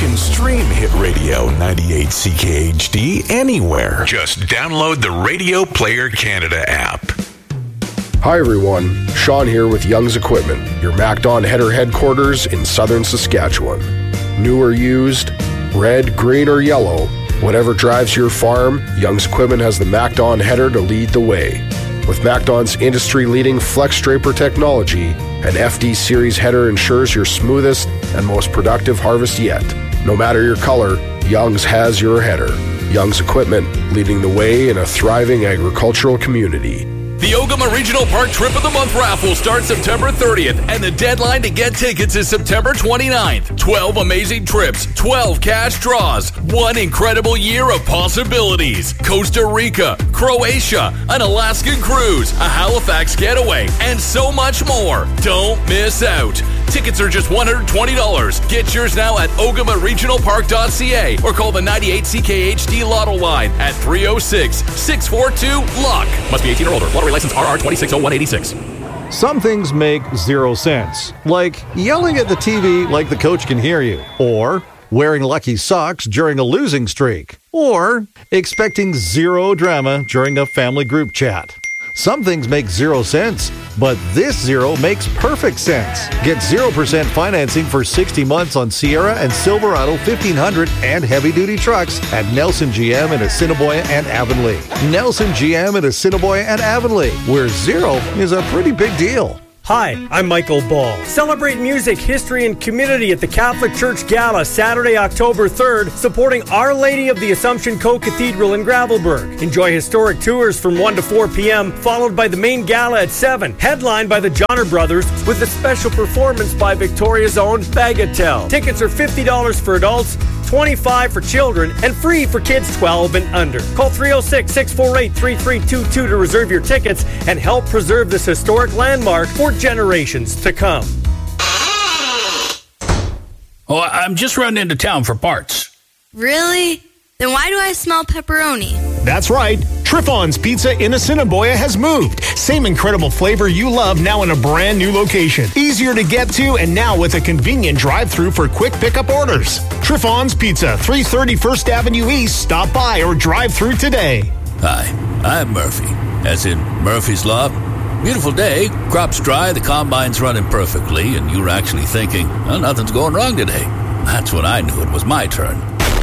can stream Hit Radio 98 CKHD anywhere. Just download the Radio Player Canada app. Hi everyone, Sean here with Young's Equipment, your MacDon header headquarters in southern Saskatchewan. New or used, red, green or yellow, whatever drives your farm, Young's Equipment has the MacDon header to lead the way. With MacDon's industry-leading Flex Draper technology, an FD Series header ensures your smoothest and most productive harvest yet. No matter your color, Young's has your header. Young's Equipment, leading the way in a thriving agricultural community. The Ogama Regional Park Trip of the Month raffle starts September 30th, and the deadline to get tickets is September 29th. 12 amazing trips, 12 cash draws, one incredible year of possibilities. Costa Rica, Croatia, an Alaskan cruise, a Halifax getaway, and so much more. Don't miss out. Tickets are just $120. Get yours now at ogamaregionalpark.ca or call the 98 CKHD Lotto line at 306-642-LOCK. Must be 18 or older. Lottery license RR 260186. Some things make zero sense, like yelling at the TV like the coach can hear you, or wearing lucky socks during a losing streak, or expecting zero drama during a family group chat. Some things make zero sense, but this zero makes perfect sense. Get 0% financing for 60 months on Sierra and Silverado 1500 and heavy-duty trucks at Nelson GM in Assiniboia and Avonlea. Nelson GM in Assiniboia and Avonlea, where zero is a pretty big deal. Hi, I'm Michael Ball. Celebrate music, history, and community at the Catholic Church Gala Saturday, October 3rd, supporting Our Lady of the Assumption Co-Cathedral in Gravelbourg. Enjoy historic tours from 1 to 4 p.m., followed by the main gala at 7, headlined by the Johnner Brothers, with a special performance by Victoria's own Bagatelle. Tickets are $50 for adults, $25 for children, and free for kids 12 and under. Call 306-648-3322 to reserve your tickets and help preserve this historic landmark for generations to come. Oh, I'm just running into town for parts. Really? Then why do I smell pepperoni? That's right. Triffon's Pizza in Assiniboia has moved. Same incredible flavor you love, now in a brand new location. Easier to get to, and now with a convenient drive-thru for quick pickup orders. Triffon's Pizza, 330 First Avenue East. Stop by or drive through today. Hi, I'm Murphy, as in Murphy's Law. Beautiful day, crops dry, the combine's running perfectly, and you're actually thinking, well, nothing's going wrong today. That's when I knew it was my turn.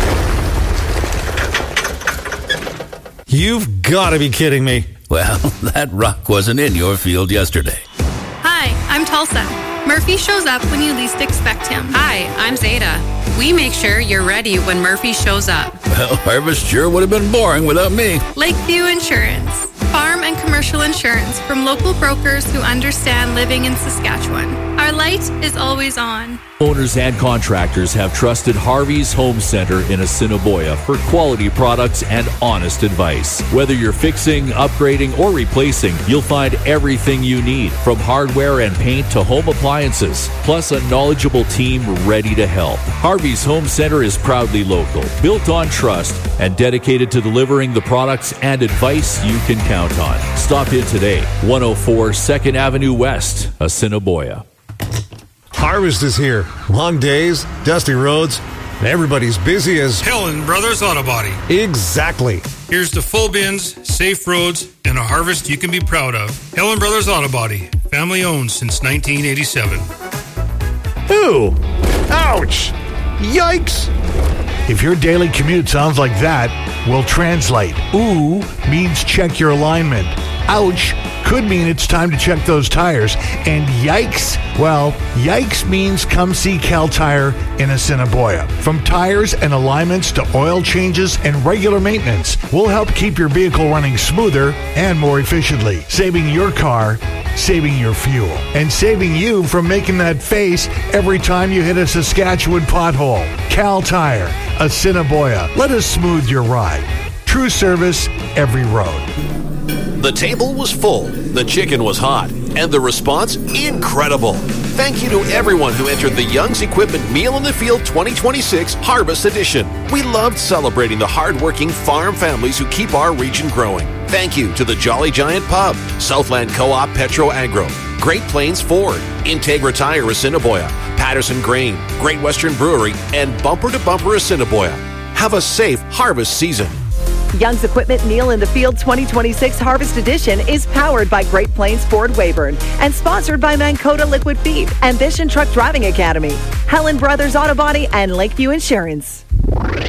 You've got to be kidding me. Well, that rock wasn't in your field yesterday. Hi, I'm Tulsa. Murphy shows up when you least expect him. Hi, I'm Zeta. We make sure you're ready when Murphy shows up. Well, harvest sure would have been boring without me. Lakeview Insurance. Farm and commercial insurance from local brokers who understand living in Saskatchewan. Our light is always on. Owners and contractors have trusted Harvey's Home Center in Assiniboia for quality products and honest advice. Whether you're fixing, upgrading, or replacing, you'll find everything you need, from hardware and paint to home appliances, plus a knowledgeable team ready to help. Harvey's Home Center is proudly local, built on trust, and dedicated to delivering the products and advice you can count on. Stop in today, 104 2nd Avenue West, Assiniboia. Harvest is here. Long days, dusty roads, and everybody's busy as Helen Brothers Auto Body. Exactly. Here's to full bins, safe roads, and a harvest you can be proud of. Helen Brothers Auto Body, family owned since 1987. Ooh! Ouch! Yikes! If your daily commute sounds like that, we'll translate. Ooh means check your alignment. Ouch could mean it's time to check those tires. And yikes, well, yikes means come see Cal Tire in Assiniboia. From tires and alignments to oil changes and regular maintenance, we'll help keep your vehicle running smoother and more efficiently, saving your car, saving your fuel, and saving you from making that face every time you hit a Saskatchewan pothole. Cal Tire, Assiniboia. Let us smooth your ride. True service every road. The table was full, the chicken was hot, and the response incredible. Thank you to everyone who entered the Young's Equipment Meal in the Field 2026 Harvest Edition. We loved celebrating the hardworking farm families who keep our region growing. Thank you to the Jolly Giant Pub, Southland Co-op Petro Agro, Great Plains Ford, Integra Tire Assiniboia, Patterson Grain, Great Western Brewery, and Bumper to Bumper Assiniboia. Have a safe harvest season. Young's Equipment Meal in the Field 2026 Harvest Edition is powered by Great Plains Ford Weyburn and sponsored by Mankota Liquid Feed, Ambition Truck Driving Academy, Helen Brothers Auto Body, and Lakeview Insurance.